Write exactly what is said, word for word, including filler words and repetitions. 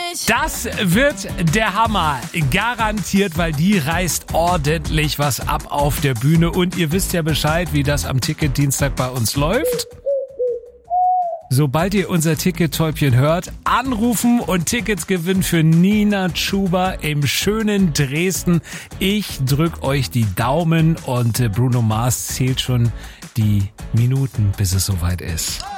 nicht. Das wird der Hammer. Garantiert, weil die reißt ordentlich was ab auf der Bühne. Und ihr wisst ja Bescheid, wie das am Ticket-Dienstag bei uns läuft. Sobald ihr unser Ticket-Täubchen hört, anrufen und Tickets gewinnen für Nina Chuba im schönen Dresden. Ich drück euch die Daumen und Bruno Mars zählt schon die Minuten, bis es soweit ist.